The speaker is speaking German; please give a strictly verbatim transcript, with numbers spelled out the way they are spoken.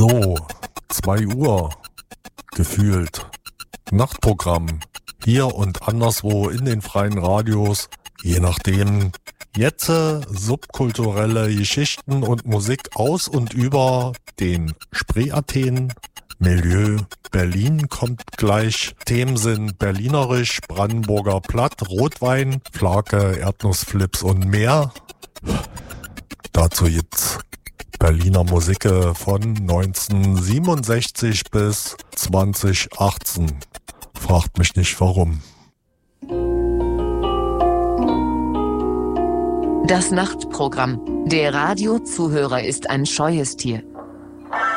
So, zwei Uhr gefühlt. Nachtprogramm. Hier und anderswo in den freien Radios. Je nachdem. Jetzt äh, subkulturelle Geschichten und Musik aus und über den Spree-Athen. Milieu Berlin kommt gleich. Themen sind berlinerisch, Brandenburger Platt, Rotwein, Flake, Erdnussflips und mehr. Dazu gibt's Berliner Musik von neunzehnhundertsiebenundsechzig bis zweitausendachtzehn. Fragt mich nicht warum. Das Nachtprogramm. Der Radiozuhörer ist ein scheues Tier.